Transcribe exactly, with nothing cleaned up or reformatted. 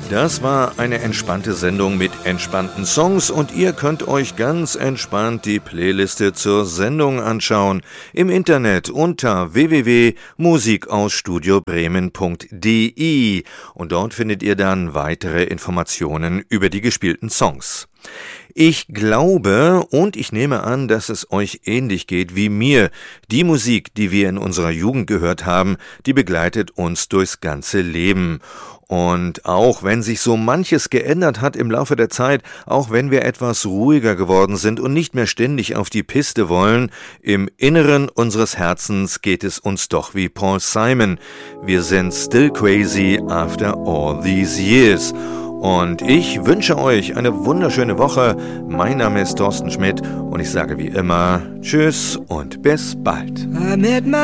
Das war eine entspannte Sendung mit entspannten Songs und ihr könnt euch ganz entspannt die Playliste zur Sendung anschauen im Internet unter w w w punkt musik aus studio bremen punkt d i und dort findet ihr dann weitere Informationen über die gespielten Songs. Ich glaube und ich nehme an, dass es euch ähnlich geht wie mir. Die Musik, die wir in unserer Jugend gehört haben, die begleitet uns durchs ganze Leben. Und auch wenn sich so manches geändert hat im Laufe der Zeit, auch wenn wir etwas ruhiger geworden sind und nicht mehr ständig auf die Piste wollen, im Inneren unseres Herzens geht es uns doch wie Paul Simon. Wir sind still crazy after all these years. Und ich wünsche euch eine wunderschöne Woche. Mein Name ist Thorsten Schmidt und ich sage wie immer Tschüss und bis bald. I met my